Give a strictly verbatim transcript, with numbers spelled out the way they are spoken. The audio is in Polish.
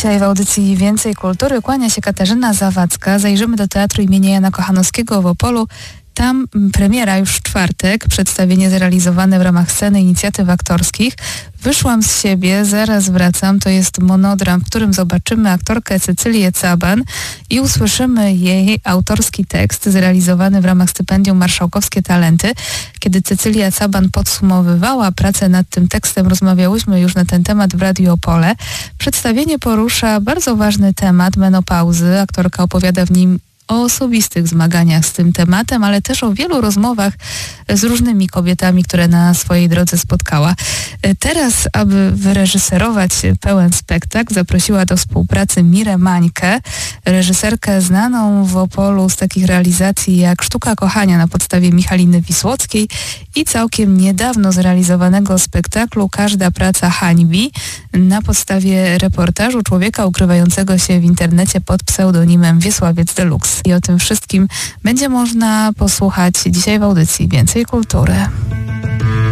Dzisiaj w audycji Więcej Kultury kłania się Katarzyna Zawadzka. Zajrzymy do Teatru imienia Jana Kochanowskiego w Opolu. Tam premiera już w czwartek, przedstawienie zrealizowane w ramach sceny inicjatyw aktorskich. Wyszłam z siebie, zaraz wracam. To jest monodram, w którym zobaczymy aktorkę Cecylię Caban i usłyszymy jej autorski tekst zrealizowany w ramach stypendium Marszałkowskie Talenty. Kiedy Cecylia Caban podsumowywała pracę nad tym tekstem, rozmawiałyśmy już na ten temat w Radiu Opole. Przedstawienie porusza bardzo ważny temat menopauzy. Aktorka opowiada w nim o osobistych zmaganiach z tym tematem, ale też o wielu rozmowach z różnymi kobietami, które na swojej drodze spotkała. Teraz, aby wyreżyserować pełen spektakl, zaprosiła do współpracy Mirę Mańkę, reżyserkę znaną w Opolu z takich realizacji jak Sztuka Kochania na podstawie Michaliny Wisłockiej i całkiem niedawno zrealizowanego spektaklu Każda praca hańbi na podstawie reportażu człowieka ukrywającego się w internecie pod pseudonimem Wiesławiec Deluxe. I o tym wszystkim będzie można posłuchać dzisiaj w audycji Więcej Kultury.